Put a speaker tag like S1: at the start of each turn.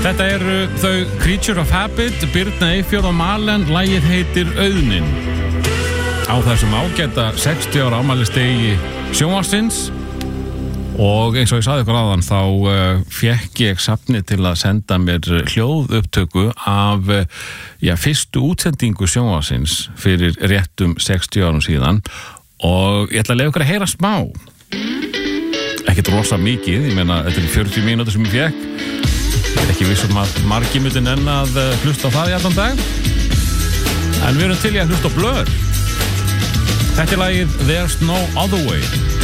S1: Þetta eru þau Creature of Habit, Birna Eyfjörð og Malen, lagið heitir Auðnin. Á þessum ágæta 60 ára afmælistegi sjónvarpsins. Og eins og ég sagði ykkur áðan þá fékk ég safni til að senda mér hljóðupptöku af fyrstu útsendingu sjónvarpsins fyrir réttum 60 árum síðan og ég ætla að leyfa ykkur að heyra smá. Ekkert rosa mikið, ég meina þetta er 40 mínútur sem ég fékk. Ég er ekki viss að margir myndi nenn að hlusta á það í allan dag. En við erum til í að hlusta á Blur. Þetta er lagið There's No Other Way.